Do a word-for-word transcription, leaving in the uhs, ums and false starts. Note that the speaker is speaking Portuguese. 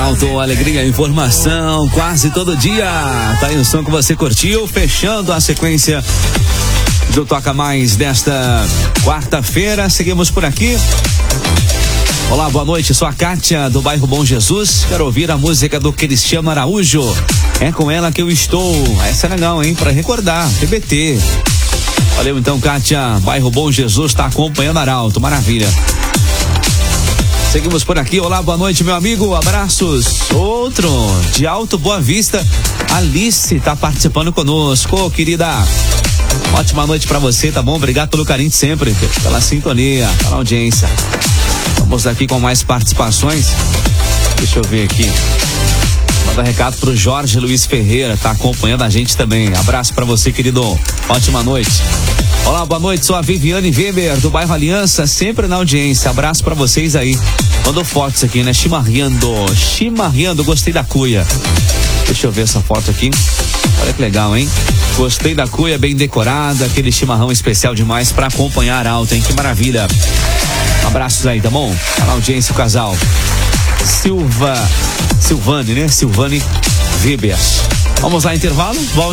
Arauto, alegria, informação, quase todo dia. Tá aí o som que você curtiu, fechando a sequência do Toca Mais desta quarta-feira. Seguimos por aqui. Olá, boa noite, sou a Kátia do bairro Bom Jesus. Quero ouvir a música do Cristiano Araújo. É com ela que eu estou. Essa é legal, hein? Pra recordar, T B T. Valeu então, Kátia. Bairro Bom Jesus tá acompanhando Arauto. Maravilha. Seguimos por aqui. Olá, boa noite, meu amigo. Abraços. Outro de Alto Boa Vista. Alice tá participando conosco, querida. Ótima noite pra você, tá bom? Obrigado pelo carinho de sempre, pela sintonia, pela audiência. Vamos aqui com mais participações. Deixa eu ver aqui. Manda recado pro Jorge Luiz Ferreira, tá acompanhando a gente também. Abraço pra você, querido. Ótima noite. Olá, boa noite, sou a Viviane Weber, do bairro Aliança, sempre na audiência. Abraço pra vocês aí. Mandou fotos aqui, né? Chimarreando, chimarreando, gostei da cuia. Deixa eu ver essa foto aqui. Olha que legal, hein? Gostei da cuia, bem decorada, aquele chimarrão especial demais pra acompanhar Alto, hein? Que maravilha. Abraços aí, tá bom? Tá na audiência o casal. Silva, Silvane, né? Silvane Weber. Vamos lá, intervalo? Volta.